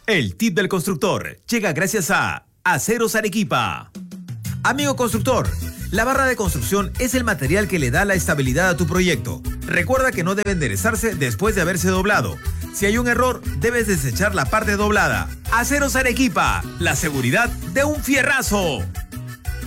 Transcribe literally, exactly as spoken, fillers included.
El tip del constructor llega gracias a Aceros Arequipa. Amigo constructor, la barra de construcción es el material que le da la estabilidad a tu proyecto. Recuerda que no debe enderezarse después de haberse doblado. Si hay un error, debes desechar la parte doblada. Aceros Arequipa, la seguridad de un fierrazo.